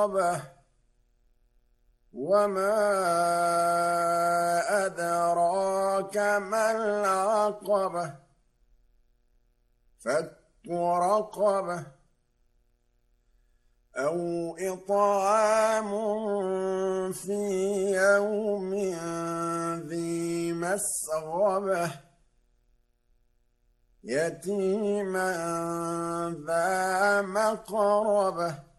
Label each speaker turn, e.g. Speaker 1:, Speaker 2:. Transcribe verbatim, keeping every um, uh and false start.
Speaker 1: وما أدراك ما العقبة فك رقبة أو إطعام في يوم ذي مسغبة يتيما ذا مقربة